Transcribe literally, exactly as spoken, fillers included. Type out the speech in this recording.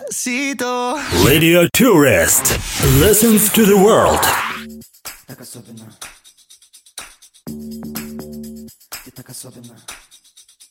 despacito. Radio Tourist listens to the world. Так особенно. Ты так особенно.